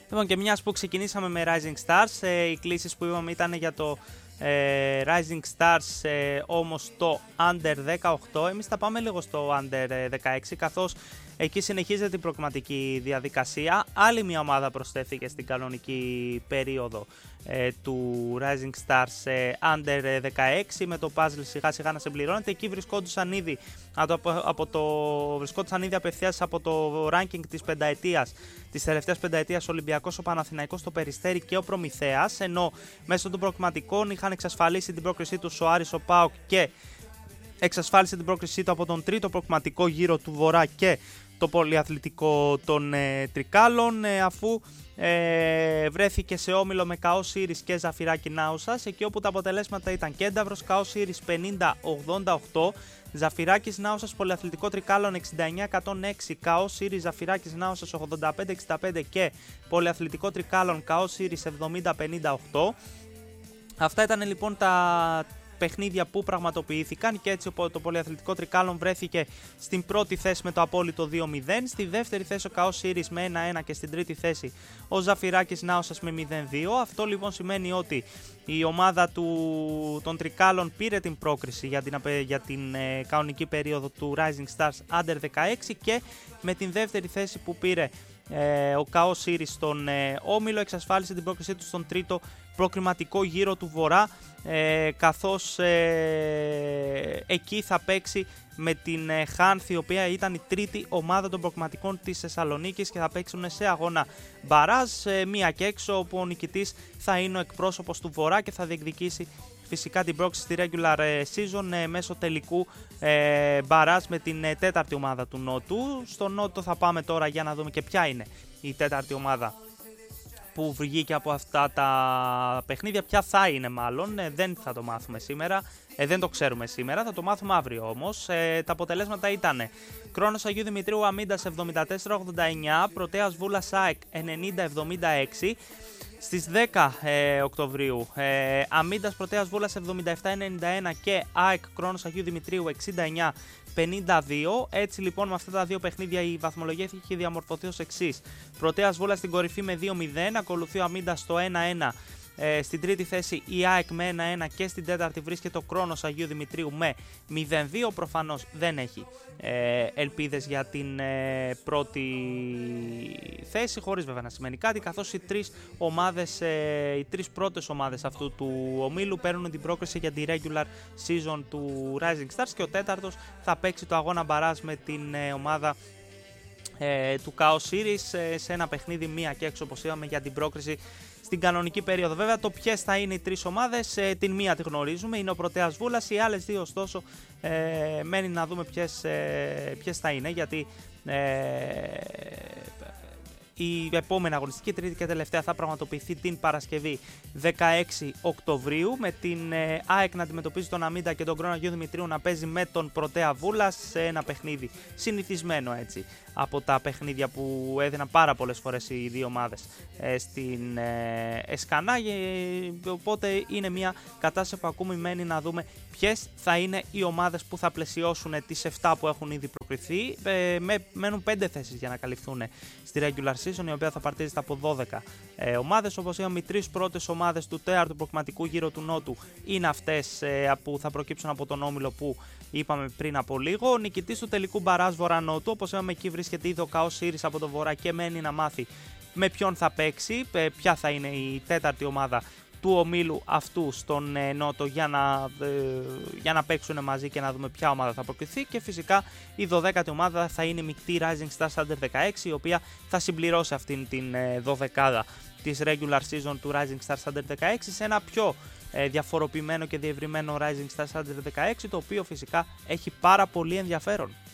Λοιπόν, και μιας που ξεκινήσαμε με Rising Stars, οι κλήσεις που είπαμε ήταν για το Rising Stars, όμως το Under 18. Εμείς θα πάμε λίγο στο Under 16, καθώς εκεί συνεχίζεται η προκριματική διαδικασία. Άλλη μια ομάδα προσθέθηκε στην κανονική περίοδο του Rising Stars Under 16, με το puzzle σιγά σιγά να συμπληρώνεται. Εκεί βρισκόντουσαν ήδη απευθείας από το ranking της πενταετίας, της τελευταίας πενταετίας, ο Ολυμπιακός, ο Παναθηναϊκός, το Περιστέρι και ο Προμηθέας, ενώ μέσω των προκριματικών είχαν εξασφαλίσει την πρόκρισή του ο Άρης, ο ΠΑΟΚ και εξασφάλισε την πρόκρισή του από τον τρίτο προκριματικό γύρο του Βορρά και το πολυαθλητικό των Τρικάλων, αφού βρέθηκε σε όμιλο με ΚΑΟ Σύρις και Ζαφυράκι Νάουσας, εκεί όπου τα αποτελέσματα ήταν Κένταβρος ΚΑΟ Σύρις 50-88, Ζαφυράκης Νάουσας Πολυαθλητικό Τρικάλων 69-106, ΚΑΟ Σύρις Ζαφυράκης Νάουσας 85-65 και Πολυαθλητικό Τρικάλων ΚΑΟ Σύρις 70-58. Αυτά ήταν λοιπόν τα παιχνίδια που πραγματοποιήθηκαν και έτσι το Πολυαθλητικό Τρικάλων βρέθηκε στην πρώτη θέση με το απόλυτο 2-0, στη δεύτερη θέση ο ΚΑΟ Σύρις με 1-1 και στην τρίτη θέση ο Ζαφυράκης Νάουσας με 0-2. Αυτό λοιπόν σημαίνει ότι η ομάδα των Τρικάλων πήρε την πρόκριση για την κανονική περίοδο του Rising Stars Under 16 και με την δεύτερη θέση που πήρε ο ΚΑΟ Σύρις στον όμιλο εξασφάλισε την πρόκρισή του στον τρίτο προκριματικό γύρο του Βορρά, καθώς εκεί θα παίξει με την Χάνθη, η οποία ήταν η τρίτη ομάδα των προκριματικών της Θεσσαλονίκης, και θα παίξουν σε αγώνα μπαράζ, μία και έξω, όπου ο νικητής θα είναι ο εκπρόσωπος του Βορρά και θα διεκδικήσει φυσικά την πρόκριση στη regular season μέσω τελικού μπαράζ με την τέταρτη ομάδα του Νότου. Στο Νότο θα πάμε τώρα για να δούμε και ποια είναι η τέταρτη ομάδα που βγήκε από αυτά τα παιχνίδια, ποια θα είναι μάλλον, δεν θα το μάθουμε σήμερα, δεν το ξέρουμε σήμερα, θα το μάθουμε αύριο όμως. Τα αποτελέσματα ήταν Κρόνος Αγίου Δημητρίου Αμίντας 74-89, Πρωτέας Βούλας ΑΕΚ 90-76. Στις 10 Οκτωβρίου Αμίντας Πρωτέας Βούλας 77-91 και ΑΕΚ Κρόνος Αγίου Δημητρίου 69-52. Έτσι λοιπόν με αυτά τα δύο παιχνίδια η βαθμολογία έχει διαμορφωθεί ως εξής: Πρωτέας Βούλας στην κορυφή με 2-0, ακολουθεί ο Αμίντας στο 1-1. Στην τρίτη θέση η ΑΕΚ με 1-1 και στην τέταρτη βρίσκεται ο Κρόνος Αγίου Δημητρίου με 0-2. Προφανώς δεν έχει ελπίδες για την πρώτη θέση, χωρίς βέβαια να σημαίνει κάτι, καθώς οι τρεις πρώτες ομάδες αυτού του ομίλου παίρνουν την πρόκριση για τη regular season του Rising Stars και ο τέταρτος θα παίξει το αγώνα μπαράζ με την ομάδα του ΚΑΟ Σύρις σε ένα παιχνίδι μία και έξω, όπως είπαμε, για την πρόκριση στην κανονική περίοδο. Βέβαια, το ποιες θα είναι οι τρεις ομάδες, την μία τη γνωρίζουμε, είναι ο Πρωτέας Βούλας. Οι άλλες δύο, ωστόσο, μένει να δούμε ποιες θα είναι, γιατί η επόμενη αγωνιστική, τρίτη και τελευταία, θα πραγματοποιηθεί την Παρασκευή 16 Οκτωβρίου, με την ΑΕΚ να αντιμετωπίζει τον Αμίντα και τον Κρόνο Αγίου Δημητρίου να παίζει με τον Πρωτέα Βούλας σε ένα παιχνίδι συνηθισμένο έτσι από τα παιχνίδια που έδιναν πάρα πολλές φορές οι δύο ομάδες στην Εσκανά. Οπότε είναι μια κατάσταση που ακούμε, μένει να δούμε ποιες θα είναι οι ομάδες που θα πλαισιώσουν τις 7 που έχουν ήδη προκριθεί. Μένουν 5 θέσεις για να καλυφθούν στη regular season, η οποία θα παρτίζεται από 12 ομάδες. Όπως είπαμε, οι τρεις πρώτες ομάδες του τέταρτου προκριματικού γύρου του Νότου είναι αυτές που θα προκύψουν από τον όμιλο που είπαμε πριν από λίγο. Ο νικητής του τελικού μπαράζ Βορρά-Νότου, όπως είπαμε, εκεί βρίσκεται ήδη ο ΚΑΟ Σύρις από το Βορρά και μένει να μάθει με ποιον θα παίξει, ποια θα είναι η τέταρτη ομάδα του ομίλου αυτού στον Νότο, για να παίξουν μαζί και να δούμε ποια ομάδα θα προκριθεί. Και φυσικά η 12η ομάδα θα είναι η μεικτή Rising Stars Under 16, η οποία θα συμπληρώσει αυτήν την 12η της regular season του Rising Stars Under 16 σε ένα πιο διαφοροποιημένο και διευρυμένο Rising Stars Under 16, το οποίο φυσικά έχει πάρα πολύ ενδιαφέρον.